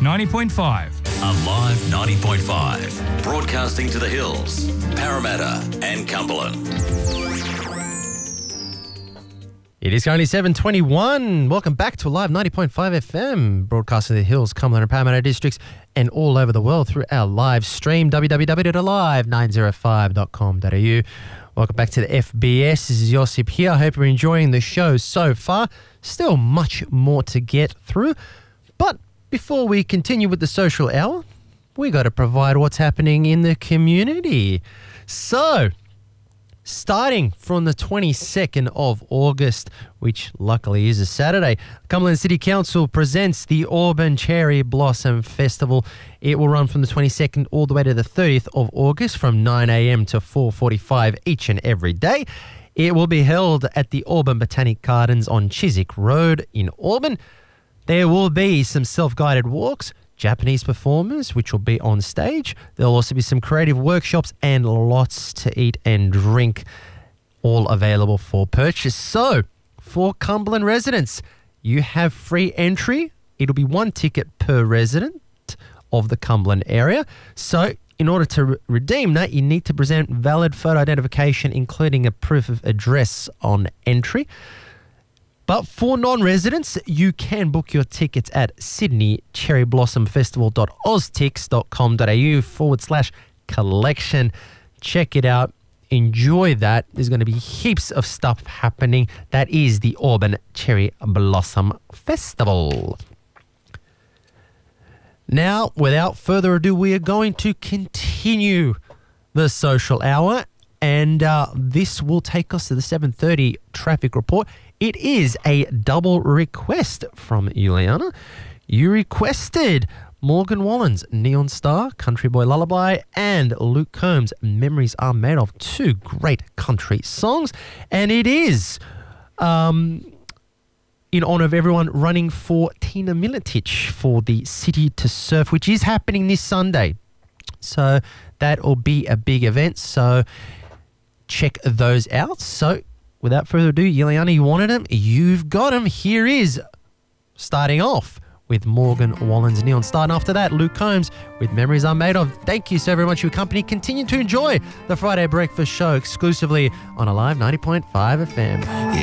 90.5. Alive 90.5. Broadcasting to the hills, Parramatta and Cumberland. It is currently 7:21. Welcome back to Alive 90.5 FM, broadcasting to the hills, Cumberland and Parramatta districts and all over the world through our live stream, www.alive905.com.au. Welcome back to the FBS. This is Josip here. I hope you're enjoying the show so far. Still much more to get through. But before we continue with the social hour, we got to provide what's happening in the community. So, starting from the 22nd of August, which luckily is a Saturday, Cumberland City Council presents the Auburn Cherry Blossom Festival. It will run from the 22nd all the way to the 30th of August from 9 a.m. to 4:45 each and every day. It will be held at the Auburn Botanic Gardens on Chiswick Road in Auburn. There will be some self-guided walks, Japanese performers, which will be on stage. There'll also be some creative workshops and lots to eat and drink, all available for purchase. So, for Cumberland residents, you have free entry. It'll be one ticket per resident of the Cumberland area. So, in order to redeem that, you need to present valid photo identification, including a proof of address on entry. But for non-residents, you can book your tickets at sydneycherryblossomfestival.oztix.com.au/collection. Check it out. Enjoy that. There's going to be heaps of stuff happening. That is the Auburn Cherry Blossom Festival. Now, without further ado, we are going to continue the social hour, and this will take us to the 7:30 traffic report. It is a double request from Juliana. You requested Morgan Wallen's Neon Star, Country Boy Lullaby, and Luke Combs' Memories Are Made Of, two great country songs. And it is in honour of everyone running for Tina Miletich for the City to Surf, which is happening this Sunday. So that will be a big event. So check those out. So without further ado, Juliana, you wanted him? You've got him. Here is starting off with Morgan Wallen's Neon Star. And after that, Luke Combs with Memories Are Made Of. Thank you so very much for your company. Continue to enjoy the Friday Breakfast Show exclusively on Alive 90.5 FM.